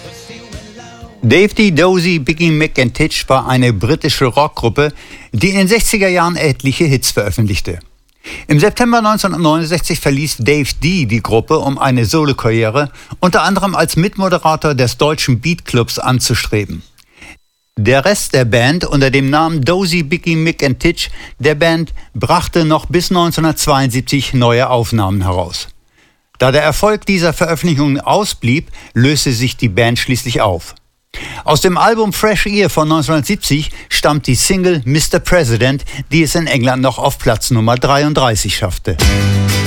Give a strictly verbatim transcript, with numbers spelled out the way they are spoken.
Dave D. Dozy, Biggie, Mick and Titch war eine britische Rockgruppe, die in den sechziger Jahren etliche Hits veröffentlichte. Im September neunzehnhundertneunundsechzig verließ Dave D. die Gruppe, um eine Solokarriere, unter anderem als Mitmoderator des deutschen Beatclubs, anzustreben. Der Rest der Band unter dem Namen Dozy, Biggie, Mick and Titch der Band brachte noch bis neunzehnhundertzweiundsiebzig neue Aufnahmen heraus. Da der Erfolg dieser Veröffentlichungen ausblieb, löste sich die Band schließlich auf. Aus dem Album Fresh Ear von neunzehnhundertsiebzig stammt die Single Mister President, die es in England noch auf Platz Nummer dreiunddreißig schaffte.